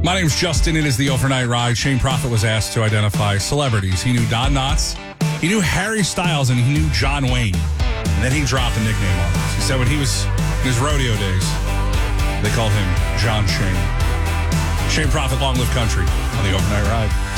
My name's Justin. It is the Overnight Ride. Shane Prophet was asked to identify celebrities. He knew Don Knotts, he knew Harry Styles, and he knew John Wayne. And then he dropped a nickname on us. He said when he was in his rodeo days, they called him John Shane. Shane Prophet, Long Live Country on the Overnight Ride.